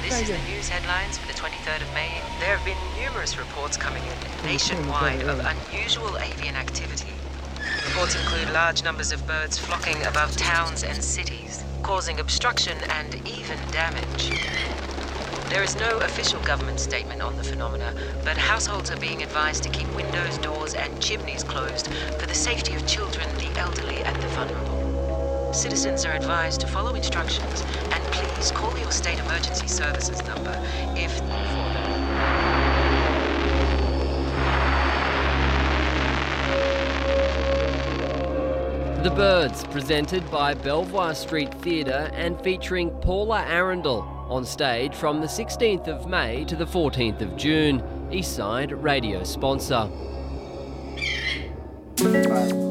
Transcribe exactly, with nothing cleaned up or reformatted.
This is the news headlines for the twenty-third of May. There have been numerous reports coming in nationwide of unusual avian activity. Reports include large numbers of birds flocking above towns and cities, causing obstruction and even damage. There is no official government statement on the phenomena, but households are being advised to keep windows, doors, and chimneys closed for the safety of children, the elderly, and the vulnerable. Citizens are advised to follow instructions and please call your state emergency services number if The Birds, presented by Belvoir Street Theatre and featuring Paula Arundel, on stage from the sixteenth of May to the fourteenth of June. Eastside Radio sponsor. Bye.